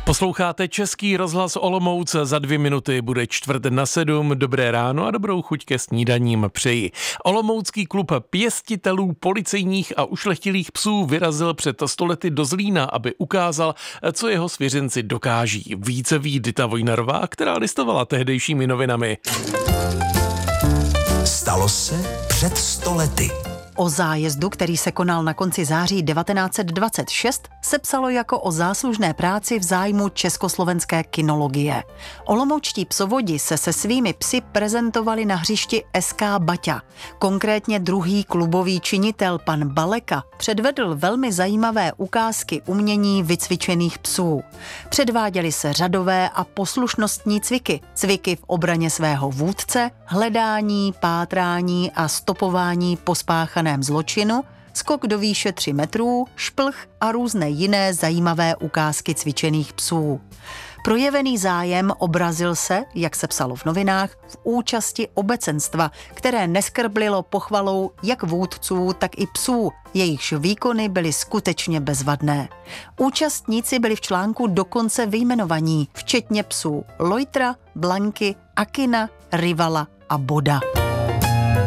Posloucháte Český rozhlas Olomouc, za 2 minuty bude 6:45. Dobré ráno a dobrou chuť ke snídaním přeji. Olomoucký klub pěstitelů policejních a ušlechtilých psů vyrazil před 100 lety do Zlína, aby ukázal, co jeho svěřenci dokáží. Více ví Dita Vojnarová, která listovala tehdejšími novinami. Stalo se před 100 lety. O zájezdu, který se konal na konci září 1926, se psalo jako o záslužné práci v zájmu československé kinologie. Olomoučtí psovodi se svými psy prezentovali na hřišti SK Baťa. Konkrétně druhý klubový činitel pan Baleka předvedl velmi zajímavé ukázky umění vycvičených psů. Předváděly se řadové a poslušnostní cviky. Cviky v obraně svého vůdce, hledání, pátrání a stopování po spáchaném zločinu, skok do výše 3 metrů, šplh a různé jiné zajímavé ukázky cvičených psů. Projevený zájem obrazil se, jak se psalo v novinách, v účasti obecenstva, které neskrblilo pochvalou jak vůdců, tak i psů, jejichž výkony byly skutečně bezvadné. Účastníci byli v článku dokonce vyjmenovaní, včetně psů Lojtra, Blanky, Akina, Rivala a Boda.